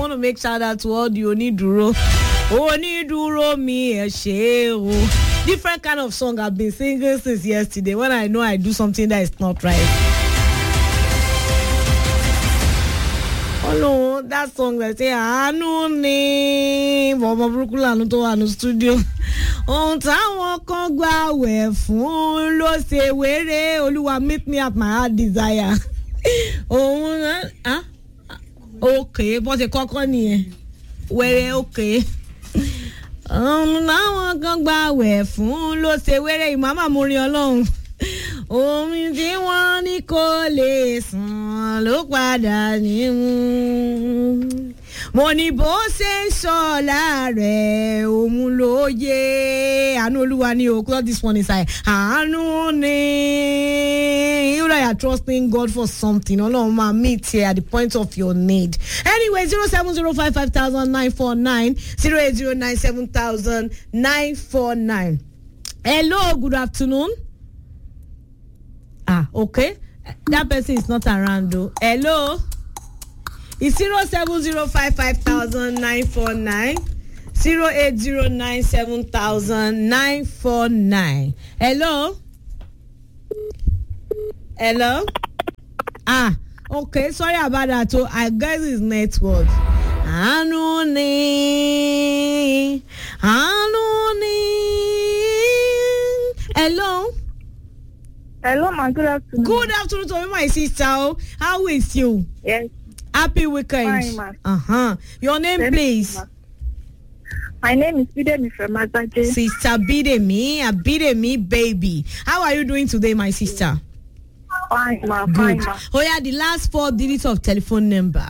want to make shout out to all the Oniduro mi esheo. Different kind of song I've been singing since yesterday when I know I do something that is not right. Oh no, that song that say anu ni Mama Brukula no to anu studio. On táwọn kan gba wẹ̀ fún ló ṣe wéré Olúwa meet me at my heart desire. Okay, bó ṣe kọ́kọ́ nìyẹn. Wéré okay. Táwọn kan gba wẹ̀ fún ló ṣe wéré Mama mo rin Ọlọ́run. Omi tí wọ́n ní kò lè sàn ló padà ní mú. Mo ní bó ṣe ń ṣọlá rẹ̀ òun ló yé. Àánú Olúwa ni o, close this one inside. Àánú ni. You know you are trusting God for something. Ọlọ́run máa meet here at the point of your need. Anyway, 070550949, 080970949. Hello, good afternoon. Okay. That person is not around though. Hello. It's 070550949, 080970949. Hello. Hello. Okay. Sorry about that. So I guess it's network. Anoni. Hello. Hello, ma. Good afternoon. Good afternoon to my sister. How is you? Yes. Happy weekend. Fine, ma. Your name, please. My name is Bidemi from Azaje. Sister Bidemi, baby. How are you doing today, my sister? Fine, ma. Good. Fine, ma. Oh yeah, the last 4 digits of telephone number.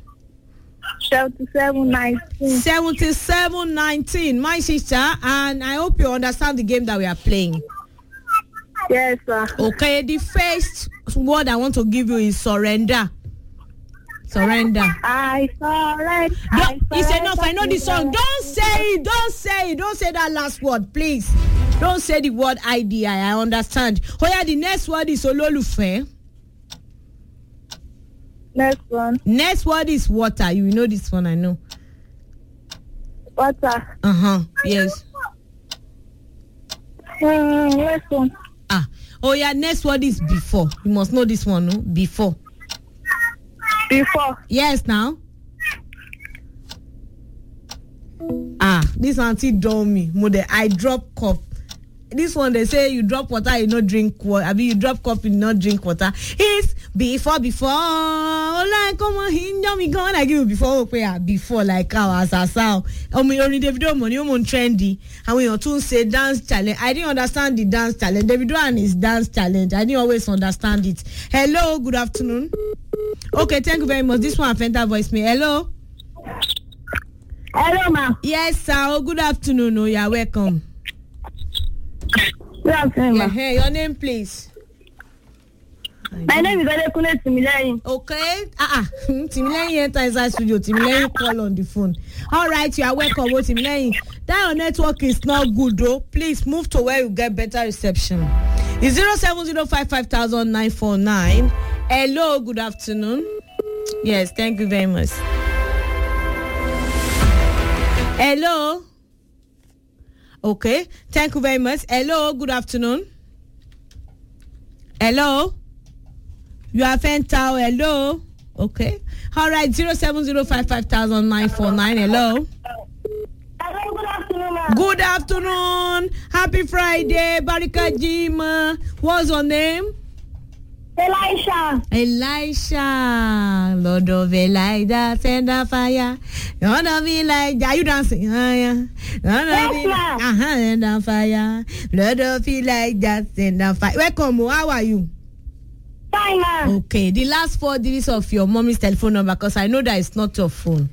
7719. 7719, my sister, and I hope you understand the game that we are playing. Yes, sir. Okay, the first word I want to give you is surrender. Surrender. I surrender. It's enough. I know the song. Don't say it. Don't say that last word, please. Don't say the word idea. I understand. Oh yeah, the next word is ololufe. Next one. Next word is water. You know this one, I know. Water. Yes. Next one. Oh yeah, next word is before. You must know this one, no? Before. Before. Yes, now. This auntie draw me. Mother, I drop cup. This one they say you drop water, you not drink water. I mean you drop cup, you not drink water. It's before. Like come on, me go I give you before before like how as a sound. Only Davido money on trendy. And we are to say dance challenge. I didn't understand the dance challenge. Davido and his dance challenge. I didn't always understand it. Hello, good afternoon. Okay, thank you very much. This one Fenta voice me. Hello. Hello, ma. Yes, sir. Good afternoon. Oh, you're welcome. Good afternoon, ma. Hey, your name, please. My name is Adekunle Timileyin. Okay. Timileyin enter inside studio. Timileyin call on the phone. All right, you are welcome. Timileyin. That your network is not good though. Please move to where you get better reception. It's 070550949. Hello, good afternoon. Yes, thank you very much. Hello. Okay, thank you very much. Hello, good afternoon. Hello. You are Fentao. Hello. Okay. All right, 070550949. Hello. Hello, good afternoon, ma. Good afternoon. Happy Friday. Barika Jima. What's your name? Elisha. Lord of Elijah, send a fire. Lord of Elijah, are you dancing? Lord of Elijah, send a fire. Lord of Elijah, send a fire. Welcome. How are you? Fine, ma. Okay. The last 4 digits of your mommy's telephone number, because I know that it's not your phone.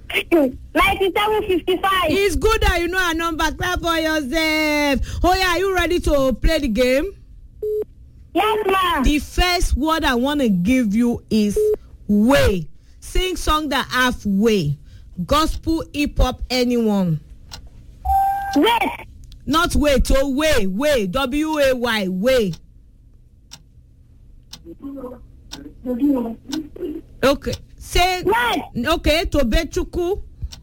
9755. It's good that you know our number. Clap for yourself. Oh yeah, are you ready to play the game? Yes, ma. The first word I want to give you is way. Sing song that have way. Gospel, hip hop, anyone. Wait. Not wait, oh way. W-A-Y, way. Okay. Say Yes. okay, Tobechuku.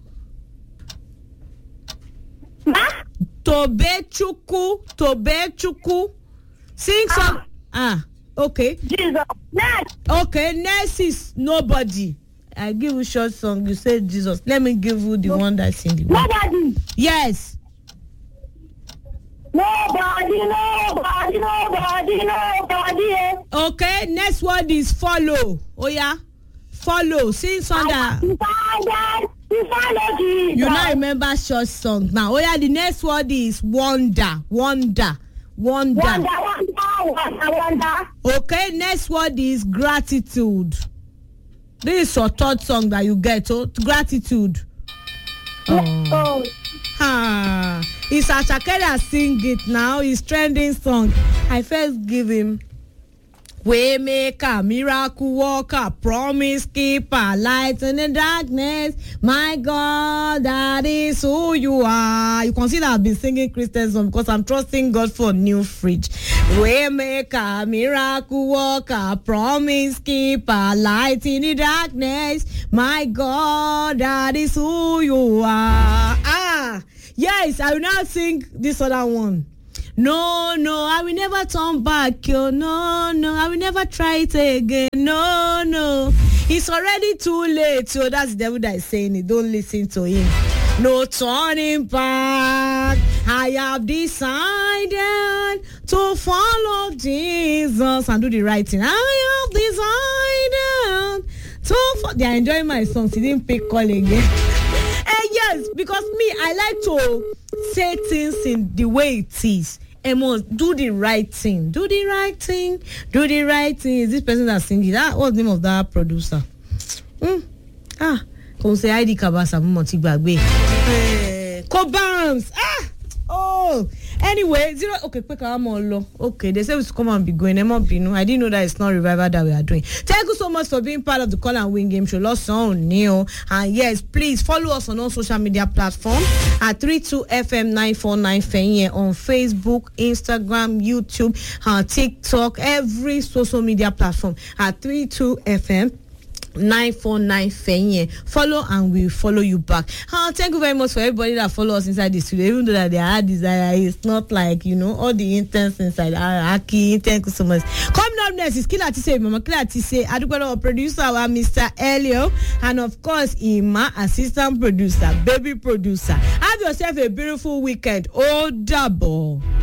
Ma? Tobechuku. Sing some. Okay. Jesus. Next. Okay, next is nobody. I give you short song. You say Jesus. Let me give you the one that's in the one. Nobody. Yes. Nobody. Okay, next word is follow. Oh yeah, follow. Sing song that you not remember short song now. Oh yeah, the next word is wonder. Okay, next word is gratitude. This is your third song that you get. So gratitude. Oh. It's Ashake that sing it now. It's trending song. I first give him Waymaker, miracle worker, promise keeper, light in the darkness. My God, that is who you are. You can see that I've been singing Christian song because I'm trusting God for a new fridge. Waymaker, miracle worker, promise keeper, light in the darkness. My God, that is who you are. Yes, I will now sing this other one. No, I will never turn back. No, I will never try it again. No, it's already too late. So that's the devil that is saying it. Don't listen to him. No turning back. I have decided to follow Jesus and do the right thing. I have decided to they are enjoying my songs. He didn't pick call again. Yes, because me, I like to say things in the way it is. Emos, do the right thing. Do the right thing. Is this person that singing? What's the name of that producer? Kò say ID Kabasa mo ti gbàgbé. Cobams. Anyway, quick, I'm all low. Okay, they say we should come and be going. I didn't know that it's not revival that we are doing. Thank you so much for being part of the Call and Win game show. Lots on Neil. And yes, please follow us on all social media platforms at 32FM949 Fenye on Facebook, Instagram, YouTube, TikTok, every social media platform at 32FM. 949 Fenye. Follow and we'll follow you back. Thank you very much for everybody that follow us inside the studio. Even though that they are desire, it's not like, all the interns inside. Aki, thank you so much. Coming up next is Kila Tise, Mama Kila Tise, Adukwana, producer, Mr. Elio, and of course, Ima, assistant producer, baby producer. Have yourself a beautiful weekend. Oh, double.